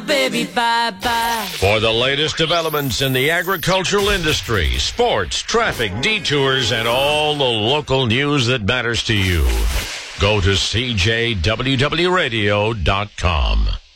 baby, bye-bye. For the latest developments in the agricultural industry, sports, traffic, detours, and all the local news that matters to you, go to CJWWRadio.com.